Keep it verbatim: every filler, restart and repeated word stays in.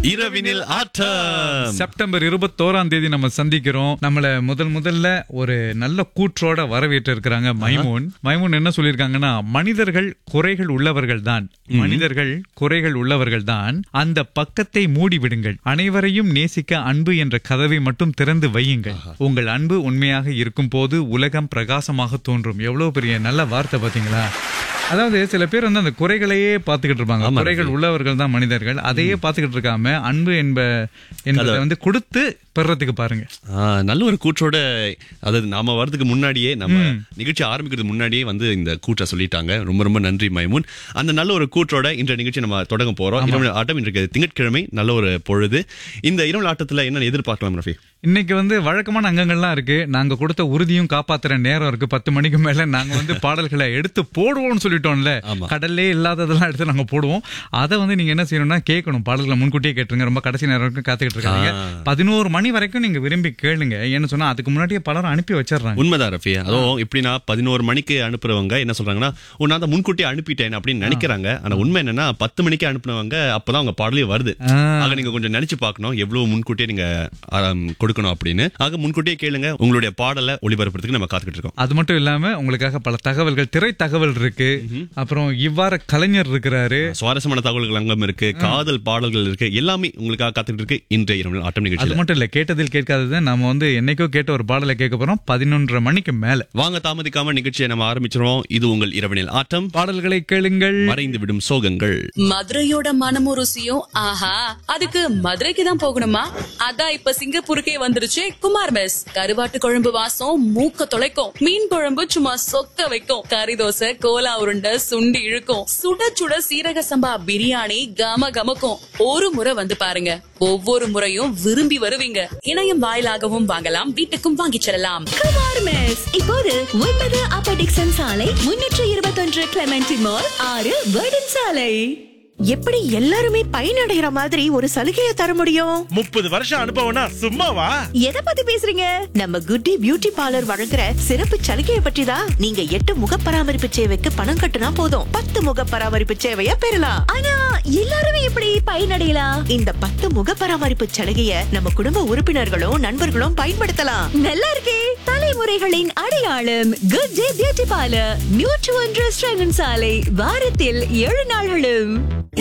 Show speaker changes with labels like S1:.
S1: இரவினில் ஆட்டம்.
S2: செப்டம்பர் இருபத்தோராம் தேதி நம்ம சந்திக்கிறோம். நம்மள முதல் முதல்ல ஒரு நல்ல கூற்றோட வரவேற்று இருக்கிறாங்க மைமூன். மைமூன் என்ன சொல்லிருக்காங்கன்னா, மனிதர்கள் குறைகள் உள்ளவர்கள் தான், மனிதர்கள் குறைகள் உள்ளவர்கள் தான். அந்த பக்கத்தை மூடி விடுங்கள். அனைவரையும் நேசிக்க அன்பு என்ற கதவை மட்டும் திறந்து வையுங்கள். உங்கள் அன்பு உண்மையாக இருக்கும் போது உலகம் பிரகாசமாக தோன்றும். எவ்வளவு பெரிய நல்ல வார்த்தை பாத்தீங்களா? அதாவது சில பேர் வந்து அந்த குறைகளையே பார்த்துக்கிட்டு இருப்பாங்க. குறைகள் உள்ளவர்கள் தான் மனிதர்கள். அதையே பார்த்துக்கிட்டு இருக்காம அன்பு என்ப என்பதை வந்து கொடுத்து பெறறதுக்கு பாருங்க.
S1: நல்ல ஒரு கூற்றோட, அதாவது நாம வரதுக்கு முன்னாடியே, நம்ம நிகழ்ச்சி ஆரம்பிக்கிறது முன்னாடியே வந்து இந்த கூற்ற சொல்லிட்டாங்க. ரொம்ப ரொம்ப நன்றி மைமூன். அந்த நல்ல ஒரு கூற்றோட இன்றைய நிகழ்ச்சி நம்ம தொடங்க போறோம். இரவு ஆட்டம் இன்றைக்கு திங்கட்கிழமை, நல்ல ஒரு பொழுது. இந்த இரவு ஆட்டத்துல என்ன எதிர்பார்க்கலாம் ரஃபி?
S2: இன்னைக்கு வந்து வழக்கமான அங்கங்கள்லாம் இருக்கு. நாங்க கொடுத்த உறுதியும் காப்பாத்துற நேரம் இருக்கு. பத்து மணிக்கு மேல நாங்க வந்து பாடல்களை எடுத்து போடுவோம்னு சொல்லிட்டோம்ல. கடல்லே இல்லாததெல்லாம் எடுத்து நாங்க போடுவோம். அதை வந்து நீங்க என்ன செய்யணும்னா கேட்கணும். பாடல்களை முன்கூட்டியே கேட்டுருங்க. ரொம்ப கடைசி நேரம் வரைக்கும் காத்துக்கிட்டு இருக்காங்க. பதினோரு மணி வரைக்கும் நீங்க விரும்பி கேளுங்க. ஏன்னு சொன்னா அதுக்கு முன்னாடியே பலரும் அனுப்பி வச்சிடறாங்க.
S1: உண்மைதான் ரஃபி. அதுவும் எப்படின்னா பதினோரு மணிக்கு அனுப்புறவங்க என்ன சொல்றாங்கன்னா, நான் தான் முன்கூட்டியே அனுப்பிட்டேன் அப்படின்னு நினைக்கிறாங்க. ஆனா உண்மை என்னன்னா, பத்து மணிக்கு அனுப்புனவங்க அப்பதான் அவங்க பாடலே வருது. ஆக நீங்க கொஞ்சம் நினைச்சு பார்க்கணும் எவ்வளவு முன்கூட்டியே நீங்க கொடுக்கணும் அப்படின்னு. ஆக முன்கூட்டியே கேளுங்க. உங்களுடைய பாடலை ஒளிபரப்புறதுக்கு நம்ம காத்துக்கிட்டு இருக்கோம்.
S2: அது மட்டும் இல்லாம உங்களுக்காக பல தகவல்கள், திரை தகவல் இருக்கு. அப்புறம் இவ்வாறு கலைஞர் இருக்கிறாரு.
S1: சுவாரஸ்யமான தகவல்கள் அங்கம் இருக்கு. காதல் பாடல்கள் இருக்கு. எல்லாமே உங்களுக்காக காத்துக்கிட்டு இருக்கு இன்றைய இரவு ஆட்டம் நிகழ்ச்சி.
S2: அது மட்டும் இல்ல, கேட்டதில் கேட்காதது நம்ம வந்து என்னைக்கோ கேட்ட ஒரு பாடலை கேட்க போறோம் பதினொன்றரை மணிக்கு மேல.
S1: வாங்க தாமதிக்காம நிகழ்ச்சியை நம்ம ஆரம்பிச்சிருவோம். இது உங்கள் இரவினில் ஆட்டம்.
S2: பாடல்களை கேளுங்கள்,
S1: மறைந்து விடும் சோகங்கள்.
S3: மதுரையோட மனமும் ருசியும் ஆஹா, அதுக்கு மதுரைக்கு தான் போகணுமா? அதான் இப்ப சிங்கப்பூருக்கே வந்துருச்சு குமார் மெஸ். கருவாட்டு குழம்பு வாசம் மூக்க தொலைக்கும். மீன் குழம்பு சும்மா சொக்க வைக்கும். கறி தோசை, கோலா உருண்டை, சுண்டி இழுக்கும். சுட சுட சீரக சம்பா பிரியாணி கம கமக்கும். ஒரு முறை வந்து பாருங்க, ஒவ்வொரு முறையும் விரும்பி வருவீங்க. இணையம் வாயிலாகவும் வாங்கலாம், வீட்டுக்கும் வாங்கிச் செல்லலாம்.
S4: குமார் மெஸ் இப்போது ஒன்பது அப்பர் டிக்சன் சாலை, முன்னூற்று இருபத்தொன்று கிளெமென்டி மால், ஆறு வேர்டன் சாலை.
S5: எப்படி எல்லாருமே பயனடைகிற மாதிரி ஒரு சலுகையை தர முடியும்?
S6: முப்பது வருஷம் அனுபவம்னா சும்மாவா?
S5: எதை பத்தி பேசுறீங்க? நம்ம குட்டி பியூட்டி பார்லர் வழங்குற சிறப்பு சலுகையை பற்றி தான். நீங்க எட்டு முக பராமரிப்பு சேவைக்கு பணம் கட்டுனா போதும், பத்து முக பராமரிப்பு சேவையை பெறலாம்.
S4: ஆனா எல்லாருமே எப்படி பயனடையலாம்?
S5: இந்த பத்து முக பராமரிப்பு சலுகையை நம்ம குடும்ப உறுப்பினர்களும் நண்பர்களும் பயன்படுத்தலாம்.
S4: நல்லா இருக்கே. தலைமுறைகளின் அடையாளம் குட் டே பியூட்டி பார்லர், நூற்று ஒன்று ஸ்ட்ராங்கன் சாலை, வாரத்தில் ஏழு நாள்களும்.